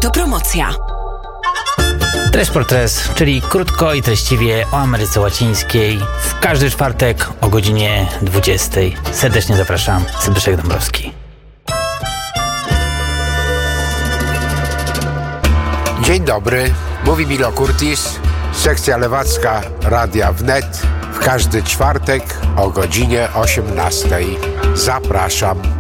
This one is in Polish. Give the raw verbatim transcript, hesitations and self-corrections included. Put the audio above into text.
Autopromocja. Tres por Tres, czyli krótko i treściwie o Ameryce Łacińskiej. W każdy czwartek o godzinie dwudziestej. Serdecznie zapraszam, Zbyszek Dąbrowski. Dzień dobry, mówi Milo Curtis, sekcja lewacka Radia Wnet. W każdy czwartek o godzinie osiemnastej. Zapraszam.